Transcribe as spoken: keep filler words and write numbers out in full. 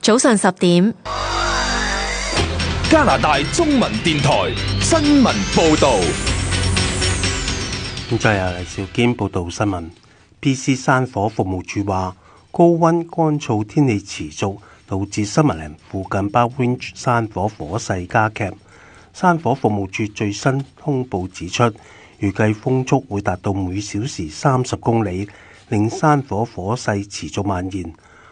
早上十點， 加拿大中文電台新聞報道。 現在由黎兆堅報道新聞。B C 山火服務處話，高溫乾燥天氣持續，導致森文林附近 Bar Range 山火火勢加劇。山火服務處最新通報指出，預計風速會達到每小時三十公里，令山火火勢持續蔓延。